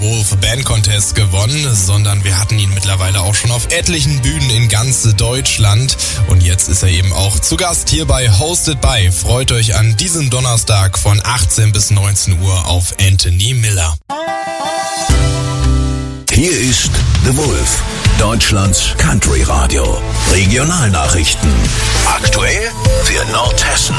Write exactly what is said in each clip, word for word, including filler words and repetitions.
Wolf Band Contest gewonnen, sondern wir hatten ihn mittlerweile auch schon auf etlichen Bühnen in ganz Deutschland. Und jetzt ist er eben auch zu Gast hier bei Hosted by. Freut euch an diesem Donnerstag von achtzehn bis neunzehn Uhr auf Anthony Miller. Hier ist The Wolf, Deutschlands Country Radio. Regionalnachrichten. Aktuell für Nordhessen.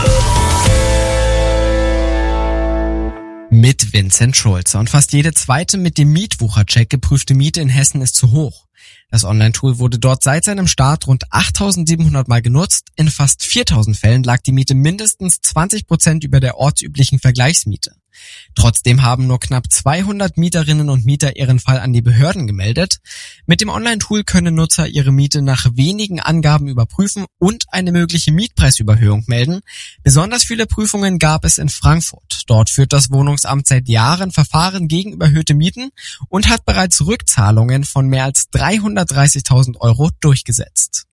Mit Vincent Schulze. Und fast jede zweite mit dem Mietwuchercheck geprüfte Miete in Hessen ist zu hoch. Das Online-Tool wurde dort seit seinem Start rund achttausendsiebenhundert Mal genutzt. In fast viertausend Fällen lag die Miete mindestens zwanzig Prozent über der ortsüblichen Vergleichsmiete. Trotzdem haben nur knapp zweihundert Mieterinnen und Mieter ihren Fall an die Behörden gemeldet. Mit dem Online-Tool können Nutzer ihre Miete nach wenigen Angaben überprüfen und eine mögliche Mietpreisüberhöhung melden. Besonders viele Prüfungen gab es in Frankfurt. Dort führt das Wohnungsamt seit Jahren Verfahren gegen überhöhte Mieten und hat bereits Rückzahlungen von mehr als dreihundertdreißigtausend Euro durchgesetzt.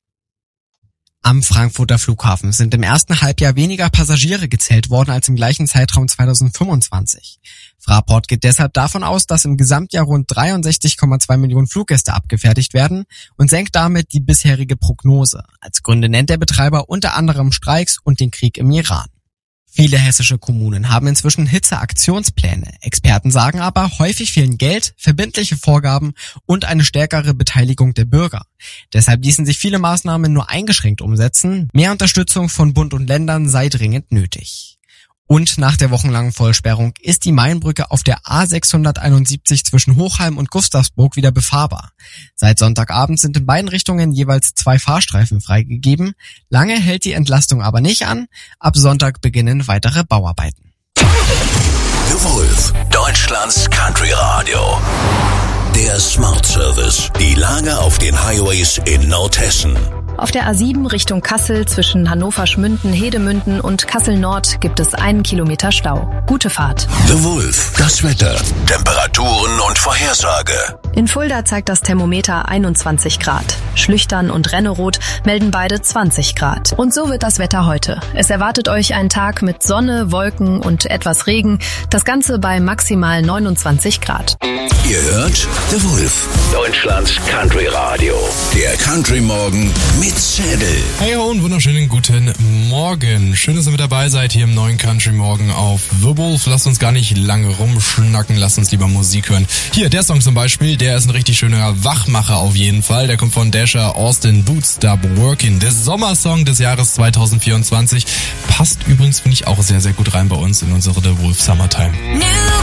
Am Frankfurter Flughafen sind im ersten Halbjahr weniger Passagiere gezählt worden als im gleichen Zeitraum zweitausendfünfundzwanzig. Fraport geht deshalb davon aus, dass im Gesamtjahr rund dreiundsechzig Komma zwei Millionen Fluggäste abgefertigt werden und senkt damit die bisherige Prognose. Als Gründe nennt der Betreiber unter anderem Streiks und den Krieg im Iran. Viele hessische Kommunen haben inzwischen Hitzeaktionspläne. Experten sagen aber, häufig fehlen Geld, verbindliche Vorgaben und eine stärkere Beteiligung der Bürger. Deshalb ließen sich viele Maßnahmen nur eingeschränkt umsetzen. Mehr Unterstützung von Bund und Ländern sei dringend nötig. Und nach der wochenlangen Vollsperrung ist die Mainbrücke auf der A sechshunderteinundsiebzig zwischen Hochheim und Gustavsburg wieder befahrbar. Seit Sonntagabend sind in beiden Richtungen jeweils zwei Fahrstreifen freigegeben. Lange hält die Entlastung aber nicht an. Ab Sonntag beginnen weitere Bauarbeiten. The Wolf, Deutschlands Country Radio. Der Smart Service. Die Lage auf den Highways in Nordhessen. Auf der A sieben Richtung Kassel zwischen Hannover-Schmünden, Hedemünden und Kassel-Nord gibt es einen Kilometer Stau. Gute Fahrt. The Wolf, das Wetter, Temperaturen und Vorhersage. In Fulda zeigt das Thermometer einundzwanzig Grad. Schlüchtern und Renneroth melden beide zwanzig Grad. Und so wird das Wetter heute. Es erwartet euch ein Tag mit Sonne, Wolken und etwas Regen. Das Ganze bei maximal neunundzwanzig Grad. Ihr hört The Wolf, Deutschlands Country Radio. Der Country Morgen mit Zettel. Hey und wunderschönen guten Morgen. Schön, dass ihr mit dabei seid hier im neuen Country Morgen auf The Wolf. Lasst uns gar nicht lange rumschnacken, lasst uns lieber Musik hören. Hier, der Song zum Beispiel, der ist ein richtig schöner Wachmacher auf jeden Fall. Der kommt von Dasher, Austin, Boots, Stop Working. Der Sommersong des Jahres zweitausendvierundzwanzig. Passt übrigens, finde ich, auch sehr, sehr gut rein bei uns in unsere The Wolf Summertime.